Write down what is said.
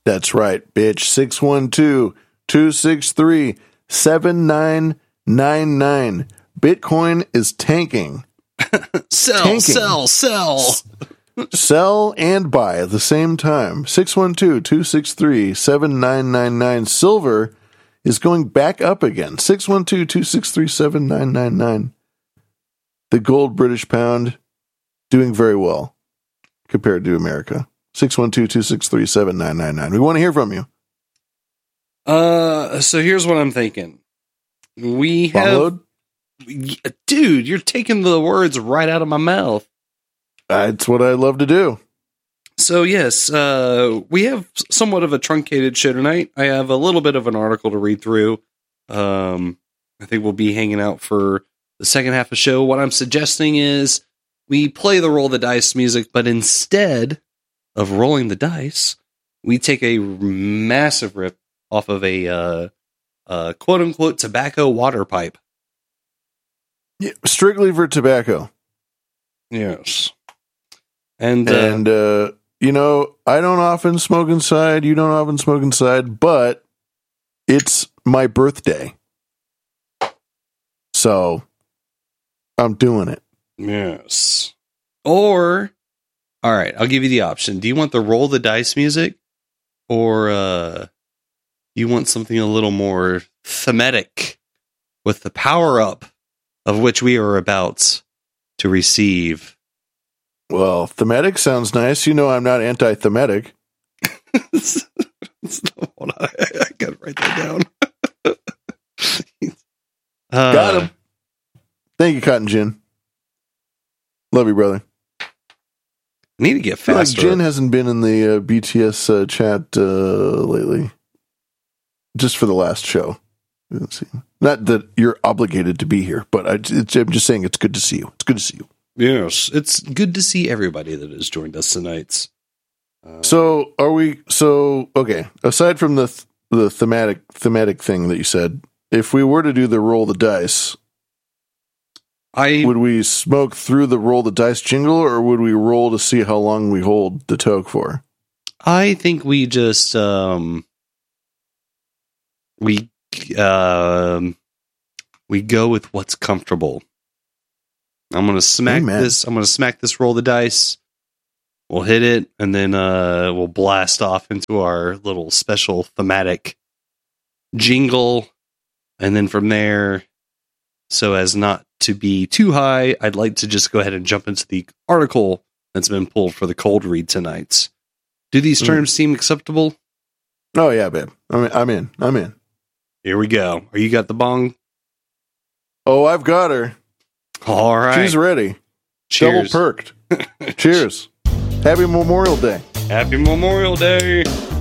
That's right, bitch. 612-263-7999. Bitcoin is tanking. Sell. Sell and buy at the same time. 612-263-7999. Silver is going back up again. 612-263-7999. The gold British pound doing very well compared to America. 612-263-7999. We want to hear from you. So here's what I'm thinking. We have... Dude, you're taking the words right out of my mouth. It's what I love to do. So yes, we have somewhat of a truncated show tonight. I have a little bit of an article to read through. I think we'll be hanging out for the second half of the show. What I'm suggesting is we play the roll the dice music, but instead of rolling the dice, we take a massive rip off of a quote unquote tobacco water pipe. Yeah, strictly for tobacco. Yes. And you know, I don't often smoke inside. You don't often smoke inside, but it's my birthday. So I'm doing it. Yes. Or, all right, I'll give you the option. Do you want the roll the dice music? Or you want something a little more thematic with the power up of which we are about to receive? Well, thematic sounds nice. You know I'm not anti-thematic. Hold on, I gotta write that down. Got him. Thank you, Cotton Gin. Love you, brother. Need to get faster. Jen hasn't been in the BTS chat lately. Just for the last show. Let's see. Not that you're obligated to be here, but I'm just saying it's good to see you. It's good to see you. Yes, it's good to see everybody that has joined us tonight. So are we? So okay. Aside from the thematic thing that you said, if we were to do the roll the dice, would we smoke through the roll the dice jingle, or would we roll to see how long we hold the toke for? I think we just we go with what's comfortable. I'm gonna smack this. I'm gonna smack this roll the dice. We'll hit it, and then we'll blast off into our little special thematic jingle, and then from there, so as not to be too high, I'd like to just go ahead and jump into the article that's been pulled for the cold read tonight. Do these terms seem acceptable? Oh yeah, babe. I'm in. Here we go. Are you got the bong? Oh, I've got her. All right. She's ready. Cheers. Double perked. Cheers. Happy Memorial Day. Happy Memorial Day.